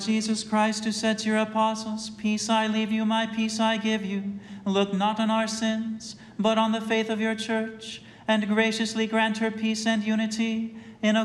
Jesus Christ, who said to your apostles, "Peace I leave you, my peace I give you," look not on our sins, but on the faith of your church, and graciously grant her peace and unity, in